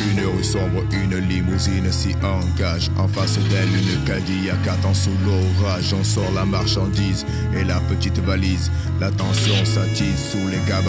Une rue sombre, une limousine s'y engage. En face d'elle, une Cadillac attend sous l'orage. On sort la marchandise et la petite valise. La tension s'attise sous les gabardines.